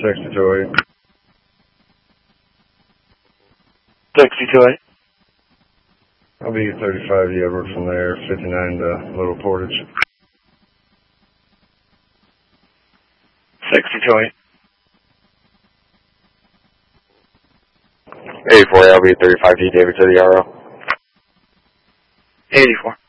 6208. 6208. I'll be 35 Edward from there, 59 to Little Portage. 6208. 84, I'll be 35D David to the RO. 84.